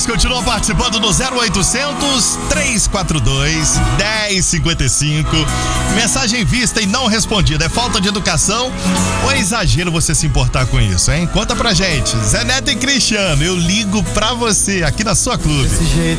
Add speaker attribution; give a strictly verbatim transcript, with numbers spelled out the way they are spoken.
Speaker 1: continuam participando do zero oitocentos, trezentos e quarenta e dois, dez cinquenta e cinco. Mensagem vista e não respondida. É falta de educação ou é exagero você se importar com isso, hein? Conta pra gente. Zé Neto e Cristiano, eu ligo pra você aqui na sua clube.
Speaker 2: Desse jeito.